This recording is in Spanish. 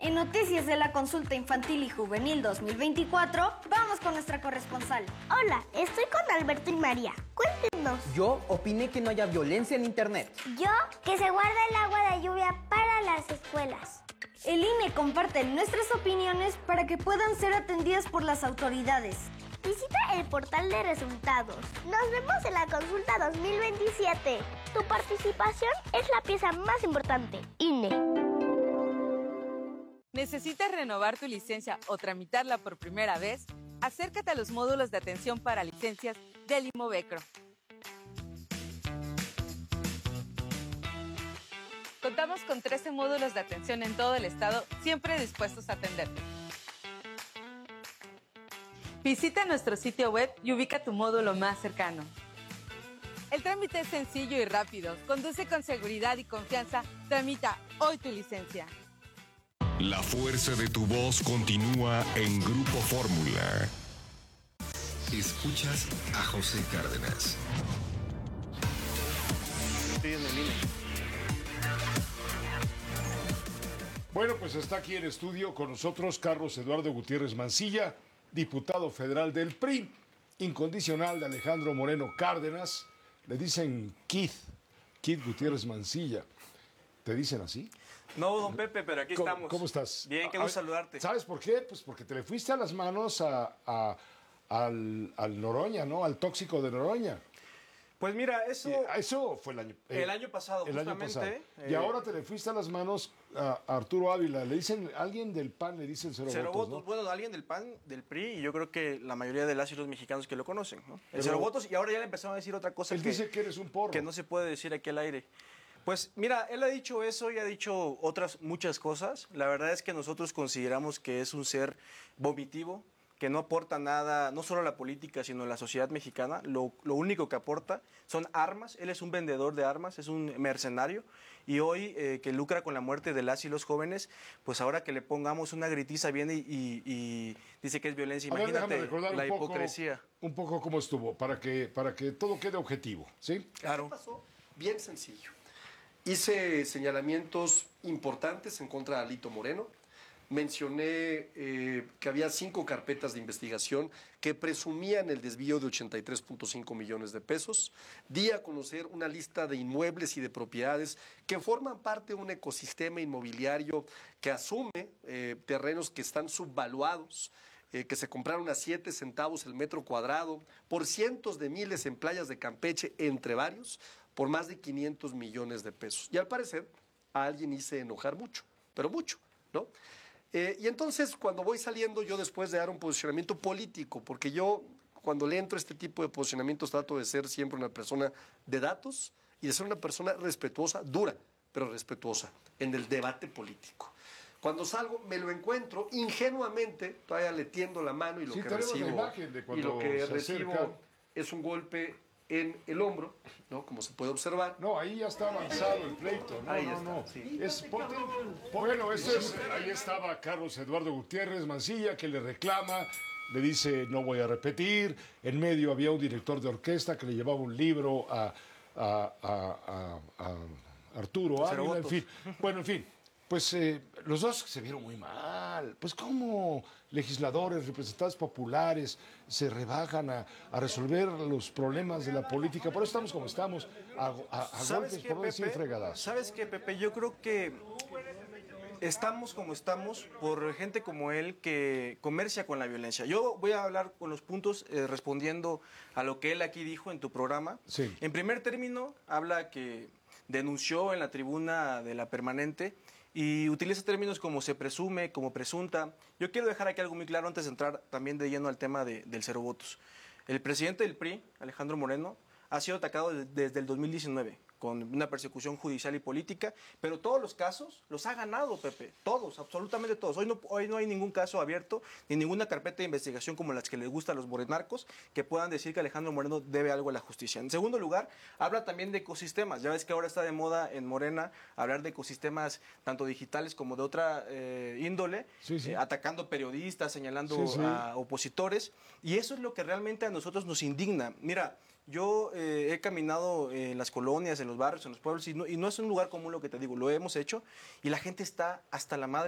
En noticias de la Consulta Infantil y Juvenil 2024, vamos con nuestra corresponsal. Hola, estoy con Alberto y María. Cuéntenos. Yo opiné que no haya violencia en internet. Yo, que se guarde el agua de lluvia para las escuelas. El INE comparte nuestras opiniones para que puedan ser atendidas por las autoridades. Visita el portal de resultados. Nos vemos en la Consulta 2027. Tu participación es la pieza más importante. INE. ¿Necesitas renovar tu licencia o tramitarla por primera vez? Acércate a los módulos de atención para licencias del Imovecro. Contamos con 13 módulos de atención en todo el estado, siempre dispuestos a atenderte. Visita nuestro sitio web y ubica tu módulo más cercano. El trámite es sencillo y rápido. Conduce con seguridad y confianza. Tramita hoy tu licencia. La fuerza de tu voz continúa en Grupo Fórmula. Escuchas a José Cárdenas. Estoy en el INE. Bueno, pues está aquí en estudio con nosotros Carlos Eduardo Gutiérrez Mancilla, diputado federal del PRI, incondicional de Alejandro Moreno Cárdenas. Le dicen Keith Gutiérrez Mancilla. ¿Te dicen así? No, don Pepe, pero aquí estamos. ¿Cómo estás? Bien, qué gusto saludarte. ¿Sabes por qué? Pues porque te le fuiste a las manos al Noroña, ¿no? Al tóxico de Noroña. Pues mira, eso fue el año pasado, justamente. Y ahora te le fuiste a las manos a Arturo Ávila. Le dicen, alguien del PAN le dicen cero votos, ¿no? Bueno, alguien del PAN, del PRI, y yo creo que la mayoría de las y los mexicanos que lo conocen, ¿no? El cero votos, y ahora ya le empezaron a decir otra cosa. Él dice que eres un porro. Que no se puede decir aquí al aire. Pues mira, él ha dicho eso y ha dicho otras muchas cosas. La verdad es que nosotros consideramos que es un ser vomitivo, que no aporta nada, no solo a la política, sino a la sociedad mexicana. Lo único que aporta son armas. Él es un vendedor de armas, es un mercenario. Y hoy que lucra con la muerte de las y los jóvenes, pues ahora que le pongamos una gritiza viene y dice que es violencia. Imagínate la hipocresía. Un poco cómo estuvo, para que todo quede objetivo, ¿sí? Claro. ¿Qué pasó? Bien sencillo. Hice señalamientos importantes en contra de Alito Moreno. Mencioné que había 5 carpetas de investigación que presumían el desvío de 83.5 millones de pesos. Di a conocer una lista de inmuebles y de propiedades que forman parte de un ecosistema inmobiliario que asume terrenos que están subvaluados, que se compraron a 7 centavos el metro cuadrado, por cientos de miles en playas de Campeche, entre varios, por más de 500 millones de pesos. Y al parecer a alguien hice enojar mucho, pero mucho, ¿no? Y entonces cuando voy saliendo, yo después de dar un posicionamiento político, porque yo cuando le entro a este tipo de posicionamientos trato de ser siempre una persona de datos y de ser una persona respetuosa, dura, pero respetuosa en el debate político. Cuando salgo me lo encuentro ingenuamente, todavía le tiendo la mano y lo que recibo es un golpe en el hombro, ¿no? Como se puede observar. No, ahí ya está avanzado el pleito. No, ahí no. Sí. Bueno, ahí estaba Carlos Eduardo Gutiérrez Mancilla, que le reclama, le dice, no voy a repetir. En medio había un director de orquesta que le llevaba un libro a Arturo Ávila, en fin. Bueno, en fin. Pues los dos se vieron muy mal. Pues cómo legisladores, representantes populares se rebajan a resolver los problemas de la política. Por eso estamos como estamos, a golpes, por no decir fregadas. ¿Sabes qué, Pepe? Yo creo que estamos como estamos por gente como él que comercia con la violencia. Yo voy a hablar con los puntos respondiendo a lo que él aquí dijo en tu programa. Sí. En primer término, habla que denunció en la tribuna de la Permanente y utiliza términos como se presume, como presunta. Yo quiero dejar aquí algo muy claro antes de entrar también de lleno al tema del cero votos. El presidente del PRI, Alejandro Moreno, ha sido atacado desde el 2019 con una persecución judicial y política, pero todos los casos los ha ganado, Pepe, todos, absolutamente todos. Hoy no hay ningún caso abierto, ni ninguna carpeta de investigación como las que les gusta a los morenarcos, que puedan decir que Alejandro Moreno debe algo a la justicia. En segundo lugar, habla también de ecosistemas. Ya ves que ahora está de moda en Morena hablar de ecosistemas tanto digitales como de otra índole, atacando periodistas, señalando a opositores, y eso es lo que realmente a nosotros nos indigna. Mira, yo he caminado en las colonias, en los barrios, en los pueblos, y no es un lugar común lo que te digo, lo hemos hecho, y la gente está hasta la madre